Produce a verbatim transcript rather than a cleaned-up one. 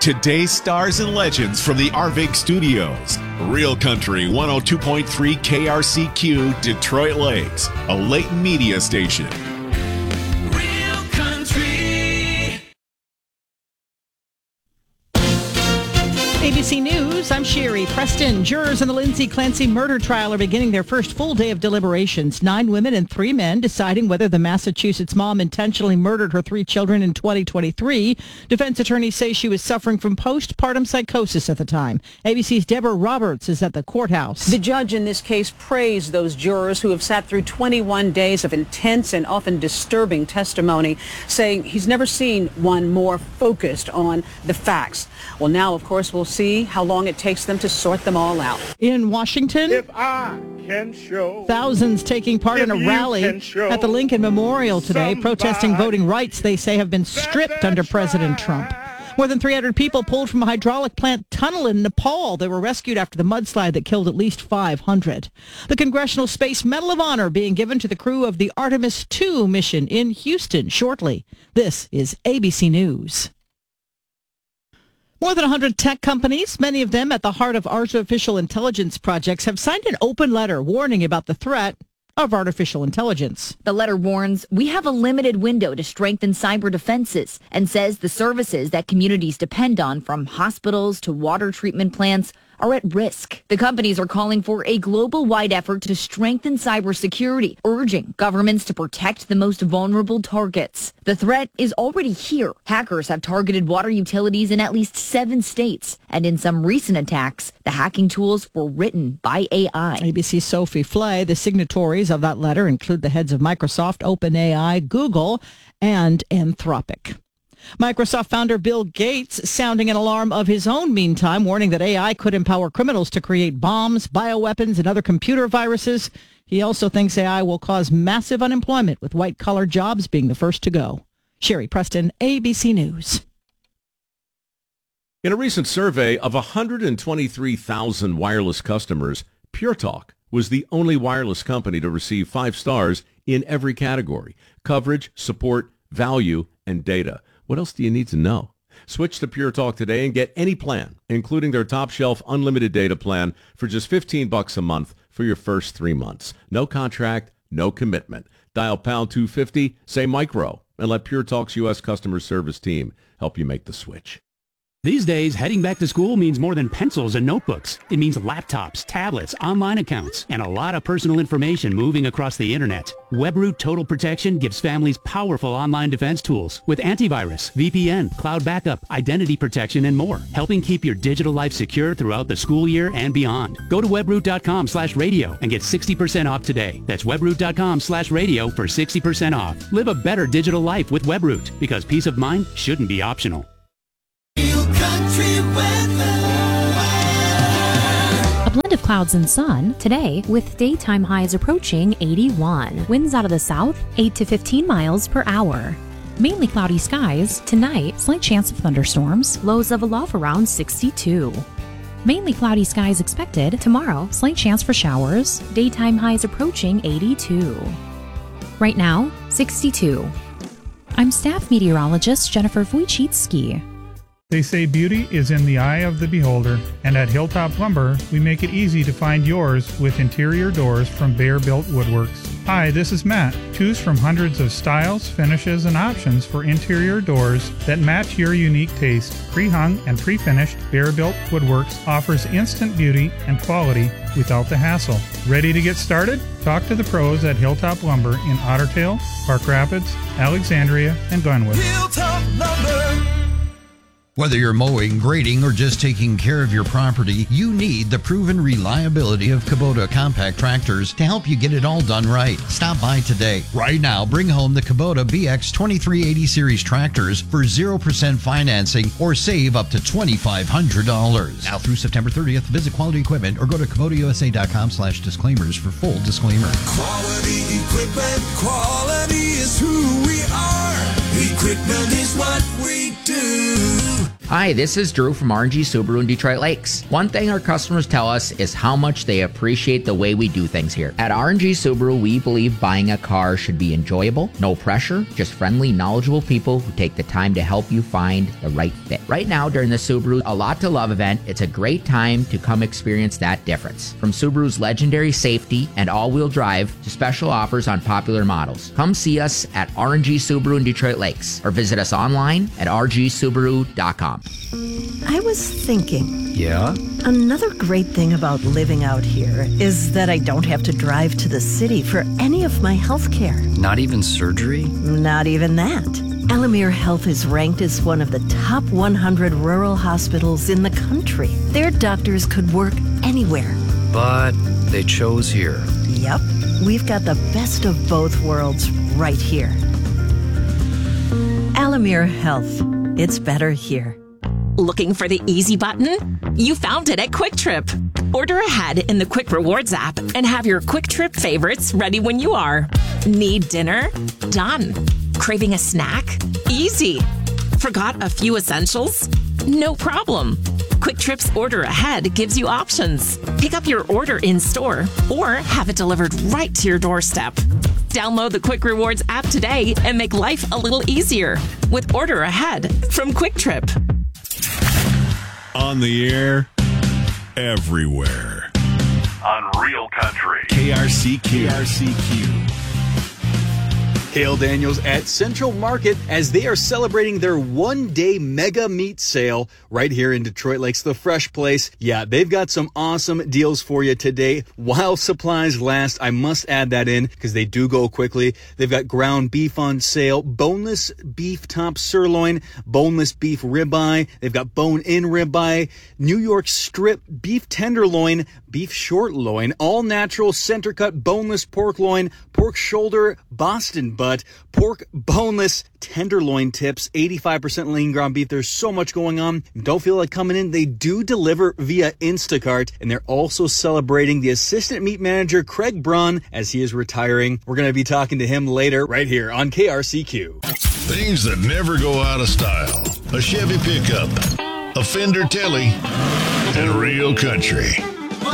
Today's stars and legends from the Arvig Studios. Real Country one oh two point three K R C Q, Detroit Lakes, a Layton media station. Real Country. A B C News, I'm Sherry Preston. Jurors in the Lindsay Clancy murder trial are beginning their first full day of deliberations. Nine women and three men deciding whether the Massachusetts mom intentionally murdered her three children in twenty twenty-three. Defense attorneys say she was suffering from postpartum psychosis at the time. A B C's Deborah Roberts is at the courthouse. The judge in this case praised those jurors who have sat through twenty-one days of intense and often disturbing testimony, saying he's never seen one more focused on the facts. Well, now, of course, we'll see how long it takes them to sort them all out. In Washington, if I can show, thousands taking part in a rally at the Lincoln Memorial today, protesting voting rights they say have been stripped under President Trump. More than three hundred people pulled from a hydraulic plant tunnel in Nepal. They were rescued after the mudslide that killed at least five hundred. The Congressional Space Medal of Honor being given to the crew of the Artemis two mission in Houston shortly. This is A B C News. More than one hundred tech companies, many of them at the heart of artificial intelligence projects, have signed an open letter warning about the threat of artificial intelligence. The letter warns we have a limited window to strengthen cyber defenses and says the services that communities depend on, from hospitals to water treatment plants, are at risk. The companies are calling for a global-wide effort to strengthen cybersecurity, urging governments to protect the most vulnerable targets. The threat is already here. Hackers have targeted water utilities in at least seven states, and in some recent attacks, the hacking tools were written by A I. A B C's Sophie Flay. The signatories of that letter include the heads of Microsoft, OpenAI, Google, and Anthropic. Microsoft founder Bill Gates sounding an alarm of his own, meantime, warning that A I could empower criminals to create bombs, bioweapons, and other computer viruses. He also thinks A I will cause massive unemployment, with white-collar jobs being the first to go. Sherry Preston, A B C News. In a recent survey of one hundred twenty-three thousand wireless customers, Pure Talk was the only wireless company to receive five stars in every category: coverage, support, value, and data. What else do you need to know? Switch to Pure Talk today and get any plan, including their top shelf unlimited data plan, for just fifteen bucks a month for your first three months. No contract, no commitment. Dial pound two fifty, say micro, and let Pure Talk's U S customer service team help you make the switch. These days, heading back to school means more than pencils and notebooks. It means laptops, tablets, online accounts, and a lot of personal information moving across the internet. WebRoot Total Protection gives families powerful online defense tools with antivirus, V P N, cloud backup, identity protection, and more, helping keep your digital life secure throughout the school year and beyond. Go to webroot.com slash radio and get sixty percent off today. That's webroot.com slash radio for sixty percent off. Live a better digital life with WebRoot, because peace of mind shouldn't be optional. A blend of clouds and sun today, with daytime highs approaching eighty-one. Winds out of the south, eight to fifteen miles per hour. Mainly cloudy skies. Tonight, slight chance of thunderstorms. Lows of a low around sixty-two. Mainly cloudy skies expected. Tomorrow, slight chance for showers. Daytime highs approaching eighty-two. Right now, sixty-two. I'm staff meteorologist Jennifer Wojcicki. They say beauty is in the eye of the beholder, and at Hilltop Lumber, we make it easy to find yours with interior doors from Bear Built Woodworks. Hi, this is Matt. Choose from hundreds of styles, finishes, and options for interior doors that match your unique taste. Pre-hung and pre-finished, Bear Built Woodworks offers instant beauty and quality without the hassle. Ready to get started? Talk to the pros at Hilltop Lumber in Otter Tail, Park Rapids, Alexandria, and Glenwood. Hilltop Lumber. Whether you're mowing, grading, or just taking care of your property, you need the proven reliability of Kubota compact tractors to help you get it all done right. Stop by today. Right now, bring home the Kubota B X twenty-three eighty series tractors for zero percent financing or save up to twenty-five hundred dollars. Now through September thirtieth, visit Quality Equipment or go to Kubota U S A dot com slash disclaimers for full disclaimer. Quality Equipment, quality is who we are. Equipment is what we do. Hi, this is Drew from R and G Subaru in Detroit Lakes. One thing our customers tell us is how much they appreciate the way we do things here. At R and G Subaru, we believe buying a car should be enjoyable, no pressure, just friendly, knowledgeable people who take the time to help you find the right fit. Right now, during the Subaru A Lot to Love event, it's a great time to come experience that difference. From Subaru's legendary safety and all-wheel drive to special offers on popular models. Come see us at R and G Subaru in Detroit Lakes or visit us online at r g subaru dot com. I was thinking. Yeah? Another great thing about living out here is that I don't have to drive to the city for any of my health care. Not even surgery? Not even that. Elamere Health is ranked as one of the top one hundred rural hospitals in the country. Their doctors could work anywhere. But they chose here. Yep. We've got the best of both worlds right here. Elamere Health. It's better here. Looking for the easy button? You found it at Quick Trip. Order ahead in the Quick Rewards app and have your Quick Trip favorites ready when you are. Need dinner? Done. Craving a snack? Easy. Forgot a few essentials? No problem. Quick Trip's Order Ahead gives you options. Pick up your order in store or have it delivered right to your doorstep. Download the Quick Rewards app today and make life a little easier with Order Ahead from Quick Trip. On the air, everywhere. On Real Country. K R C Q. K R C Q. Hale Daniels at Central Market as they are celebrating their one-day mega meat sale right here in Detroit Lakes, the fresh place. Yeah, they've got some awesome deals for you today. While supplies last, I must add that in because they do go quickly. They've got ground beef on sale, boneless beef top sirloin, boneless beef ribeye. They've got bone-in ribeye, New York strip beef tenderloin, beef short loin, all natural center cut boneless pork loin, pork shoulder, Boston butt, pork boneless tenderloin tips, eighty-five percent lean ground beef. There's so much going on. Don't feel like coming in. They do deliver via Instacart, and they're also celebrating the assistant meat manager, Craig Braun, as he is retiring. We're going to be talking to him later right here on K R C Q. Things that never go out of style. A Chevy pickup, a Fender Telly, and Real Country.